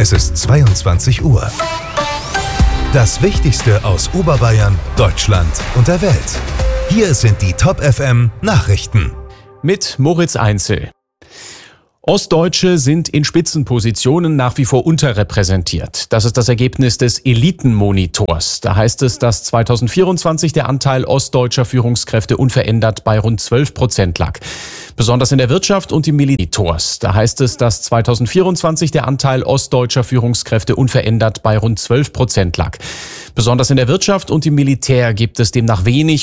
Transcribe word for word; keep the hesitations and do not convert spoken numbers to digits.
Es ist zweiundzwanzig Uhr. Das Wichtigste aus Oberbayern, Deutschland und der Welt. Hier sind die Top F M Nachrichten. Mit Moritz Einzel. Ostdeutsche sind in Spitzenpositionen nach wie vor unterrepräsentiert. Das ist das Ergebnis des Elitenmonitors. Da heißt es, dass zweitausendvierundzwanzig der Anteil ostdeutscher Führungskräfte unverändert bei rund zwölf Prozent lag. Besonders in der Wirtschaft und im Militär. Da heißt es, dass zweitausendvierundzwanzig der Anteil ostdeutscher Führungskräfte unverändert bei rund zwölf Prozent lag. Besonders in der Wirtschaft und im Militär gibt es demnach wenig